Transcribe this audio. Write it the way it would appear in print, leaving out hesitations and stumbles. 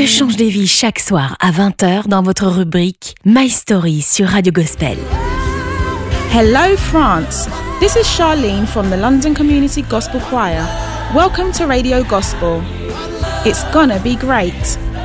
Dieu change des vies chaque soir à 20h dans votre rubrique My Story sur Radio Gospel. Hello France, this is Charlene from the London Community Gospel Choir. Welcome to Radio Gospel. It's gonna be great.